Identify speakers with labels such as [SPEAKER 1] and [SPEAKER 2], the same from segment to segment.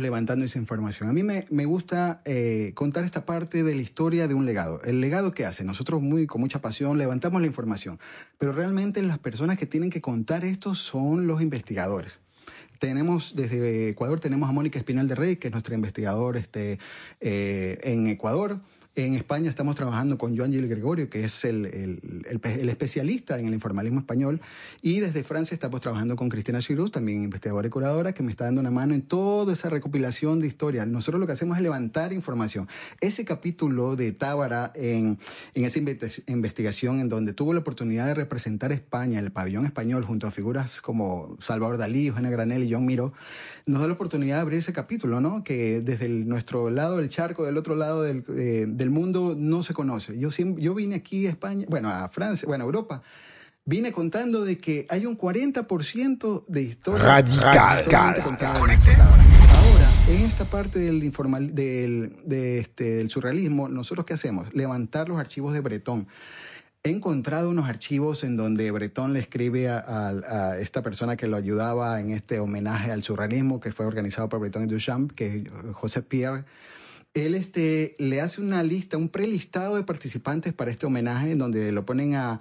[SPEAKER 1] levantando esa información. A mí me gusta contar esta parte de la historia de un legado. El legado que hace, nosotros con mucha pasión levantamos la información, pero realmente las personas que tienen que contar esto son los investigadores. Desde Ecuador tenemos a Mónica Espinal de Rey, que es nuestra investigadora en Ecuador. En España estamos trabajando con Joan Gil Gregorio, que es el especialista en el informalismo español. Y desde Francia estamos trabajando con Cristina Chirus, también investigadora y curadora, que me está dando una mano en toda esa recopilación de historias. Nosotros lo que hacemos es levantar información. Ese capítulo de Tábara en esa investigación, en donde tuvo la oportunidad de representar España, el pabellón español, junto a figuras como Salvador Dalí, Eugenia Granel y John Miró, nos da la oportunidad de abrir ese capítulo, ¿no? Que desde nuestro lado del charco, del otro lado del mundo, no se conoce. Yo vine aquí a España, a Francia, a Europa. Vine contando de que hay un 40% de historia radical. Ahora, en esta parte del surrealismo, ¿nosotros qué hacemos? Levantar los archivos de Breton. He encontrado unos archivos en donde Breton le escribe a esta persona que lo ayudaba en este homenaje al surrealismo que fue organizado por Breton y Duchamp, que es José Pierre. Él le hace una lista, un prelistado de participantes para este homenaje, en donde lo ponen a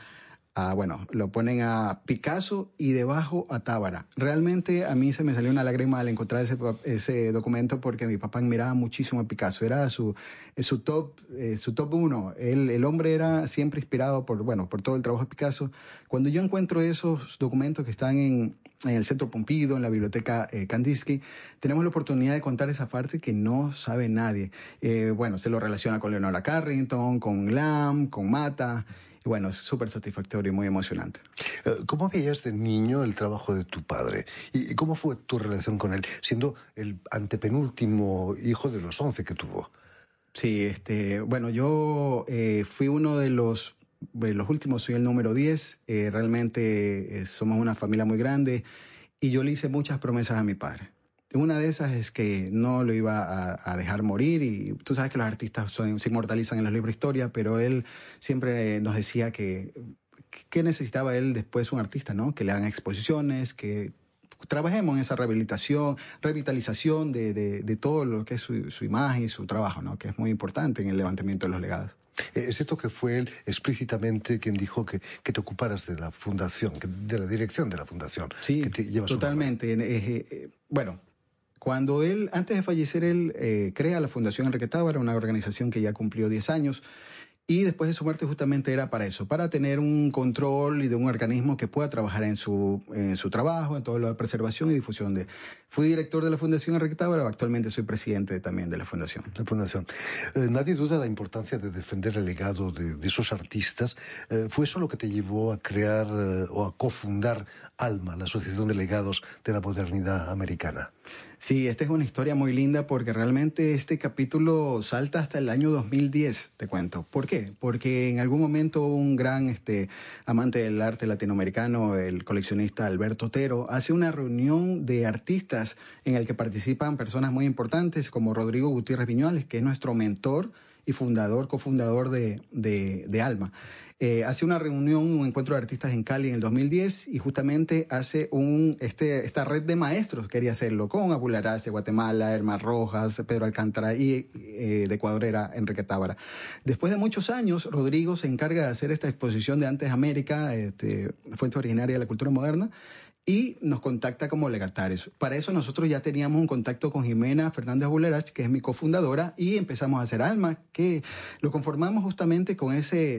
[SPEAKER 1] Picasso y debajo a Tábara. Realmente a mí se me salió una lágrima al encontrar ese documento, porque mi papá admiraba muchísimo a Picasso. Era su top uno. El hombre era siempre inspirado por todo el trabajo de Picasso. Cuando yo encuentro esos documentos que están en el Centro Pompidou, en la biblioteca Kandinsky, tenemos la oportunidad de contar esa parte que no sabe nadie. Se lo relaciona con Leonora Carrington, con Lam, con Mata. Y es súper satisfactorio y muy emocionante.
[SPEAKER 2] ¿Cómo veías de niño el trabajo de tu padre? ¿Y cómo fue tu relación con él, siendo el antepenúltimo hijo de los 11 que tuvo?
[SPEAKER 1] Sí, yo fui uno de los últimos, soy el número 10. Realmente somos una familia muy grande y yo le hice muchas promesas a mi padre. Una de esas es que no lo iba a dejar morir, y tú sabes que los artistas se inmortalizan en los libros de historia, pero él siempre nos decía que necesitaba él después un artista, ¿no? Que le hagan exposiciones, que trabajemos en esa revitalización de todo lo que es su imagen y su trabajo, ¿no? Que es muy importante en el levantamiento de los legados.
[SPEAKER 2] Es cierto que fue él explícitamente quien dijo que te ocuparas de la fundación, de la dirección de la fundación.
[SPEAKER 1] Sí,
[SPEAKER 2] que te lleva
[SPEAKER 1] totalmente. Cuando antes de fallecer, él crea la Fundación Enrique Tábara, una organización que ya cumplió 10 años. Y después de su muerte justamente era para eso, para tener un control y de un organismo que pueda trabajar en su trabajo, en toda la preservación y difusión Fui director de la Fundación Enrique Tábara, actualmente soy presidente también de la Fundación.
[SPEAKER 2] Nadie duda la importancia de defender el legado de esos artistas. ¿Fue eso lo que te llevó a crear o a cofundar ALMA, la Asociación de Legados de la Modernidad Americana?
[SPEAKER 1] Sí, esta es una historia muy linda, porque realmente este capítulo salta hasta el año 2010, te cuento. ¿Por qué? Porque en algún momento un gran amante del arte latinoamericano, el coleccionista Alberto Otero, hace una reunión de artistas en el que participan personas muy importantes como Rodrigo Gutiérrez Viñuales, que es nuestro mentor y cofundador de ALMA. Hace una reunión, un encuentro de artistas en Cali en el 2010, y justamente hace esta red de maestros. Quería hacerlo con Abul Arach de Guatemala, Hermán Rojas, Pedro Alcántara, y de Ecuador era Enrique Tábara. Después de muchos años, Rodrigo se encarga de hacer esta exposición de Antes América, fuente originaria de la cultura moderna, y nos contacta como legatarios. Para eso nosotros ya teníamos un contacto con Jimena Fernández Abul Arach, que es mi cofundadora, y empezamos a hacer ALMA, que lo conformamos justamente con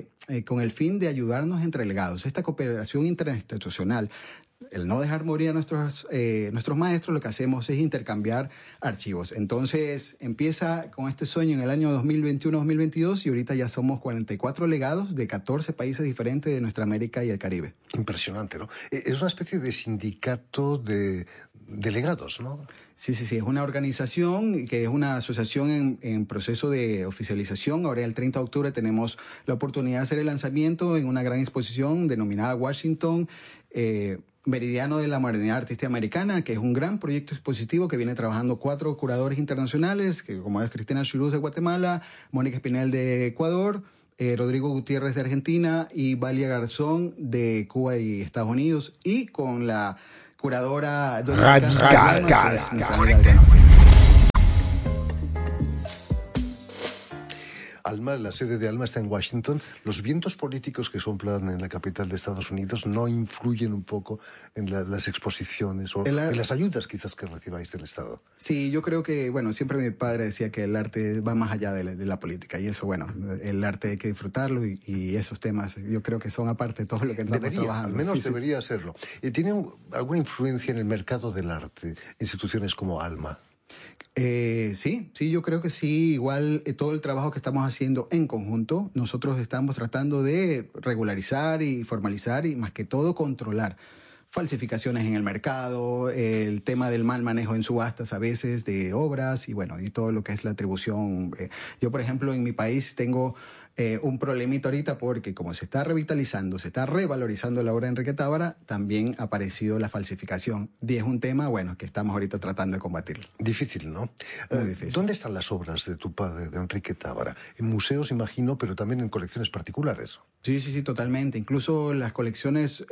[SPEAKER 1] el fin de ayudarnos entre legados. Esta cooperación interinstitucional, el no dejar morir a nuestros maestros, lo que hacemos es intercambiar archivos. Entonces empieza con este sueño en el año 2021-2022, y ahorita ya somos 44 legados de 14 países diferentes de nuestra América y el Caribe.
[SPEAKER 2] Impresionante, ¿no? Es una especie de sindicato de legados, ¿no?
[SPEAKER 1] Sí, es una organización que es una asociación en proceso de oficialización. Ahora el 30 de octubre tenemos la oportunidad de hacer el lanzamiento en una gran exposición denominada Washington, Meridiano de la Modernidad Artística Americana, que es un gran proyecto expositivo que viene trabajando 4 curadores internacionales, que como es Cristina Chirus de Guatemala, Mónica Espinel de Ecuador, Rodrigo Gutiérrez de Argentina y Valia Garzón de Cuba y Estados Unidos, y con la curadora Radical.
[SPEAKER 2] Alma, la sede de Alma está en Washington. ¿Los vientos políticos que soplan en la capital de Estados Unidos no influyen un poco en las exposiciones o en las ayudas quizás que recibáis del Estado?
[SPEAKER 1] Sí, yo creo que, bueno, siempre mi padre decía que el arte va más allá de la política y eso, bueno, el arte hay que disfrutarlo y esos temas yo creo que son aparte de todo lo que estamos trabajando.
[SPEAKER 2] Al menos
[SPEAKER 1] sí,
[SPEAKER 2] debería serlo. ¿Tiene alguna influencia en el mercado del arte instituciones como Alma?
[SPEAKER 1] Sí, yo creo que sí. Igual todo el trabajo que estamos haciendo en conjunto, nosotros estamos tratando de regularizar y formalizar y más que todo controlar falsificaciones en el mercado, el tema del mal manejo en subastas a veces de obras y bueno, y todo lo que es la atribución. Yo, por ejemplo, en mi país tengo un problemita ahorita porque como se está revitalizando, se está revalorizando la obra de Enrique Tábara, también ha aparecido la falsificación. Y es un tema, bueno, que estamos ahorita tratando de combatirlo.
[SPEAKER 2] Difícil, ¿no?
[SPEAKER 1] Muy difícil.
[SPEAKER 2] ¿Dónde están las obras de tu padre, de Enrique Tábara? En museos, imagino, pero también en colecciones particulares.
[SPEAKER 1] Sí, totalmente. Incluso las colecciones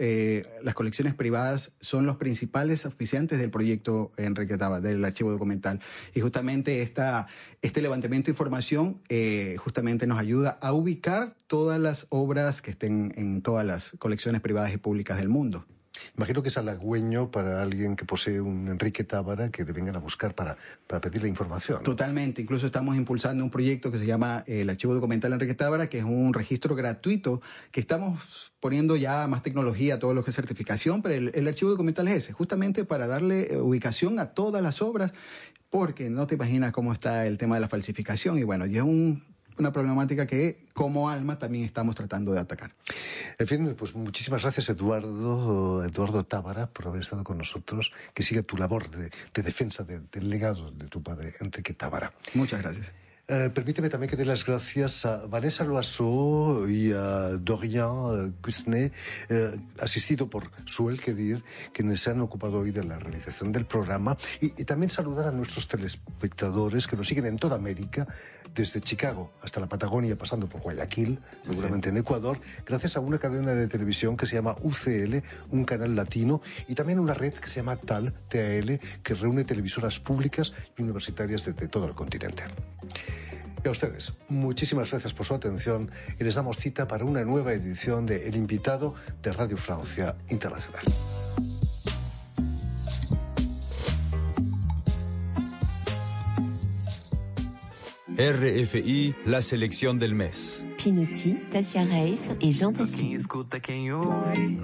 [SPEAKER 1] privadas son los principales auspiciantes del proyecto Enrique Tábara, del archivo documental. Y justamente este levantamiento de información justamente nos ayuda a ubicar todas las obras que estén en todas las colecciones privadas y públicas del mundo.
[SPEAKER 2] Imagino que es halagüeño para alguien que posee un Enrique Tábara que le vengan a buscar para pedirle información, ¿no?
[SPEAKER 1] Totalmente. Incluso estamos impulsando un proyecto que se llama el Archivo Documental Enrique Tábara, que es un registro gratuito que estamos poniendo ya más tecnología a todo lo que es certificación, pero el Archivo Documental es ese, justamente para darle ubicación a todas las obras, porque no te imaginas cómo está el tema de la falsificación y bueno, ya es una problemática que como Alma también estamos tratando de atacar.
[SPEAKER 2] En fin, pues muchísimas gracias Eduardo Tábara por haber estado con nosotros, que siga tu labor de defensa del legado de tu padre Enrique Tábara.
[SPEAKER 1] Muchas gracias.
[SPEAKER 2] Permíteme también que dé las gracias a Vanessa Loiseau y a Dorian Gusnet, asistido por Suel Kedir, quienes se han ocupado hoy de la realización del programa, y también saludar a nuestros telespectadores que nos siguen en toda América, desde Chicago hasta la Patagonia, pasando por Guayaquil, seguramente en Ecuador, gracias a una cadena de televisión que se llama UCL, un canal latino, y también una red que se llama TAL, que reúne televisoras públicas y universitarias de todo el continente. Y a ustedes, muchísimas gracias por su atención y les damos cita para una nueva edición de El Invitado de Radio Francia Internacional.
[SPEAKER 3] RFI, la selección del mes.
[SPEAKER 4] Pinotti, Tassia Reis et Jean Tassi.